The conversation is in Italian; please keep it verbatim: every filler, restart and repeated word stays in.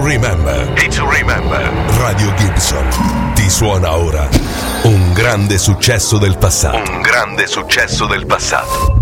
to remember. Hit to remember. Radio Gibson ti suona ora un grande successo del passato. Un grande successo del passato.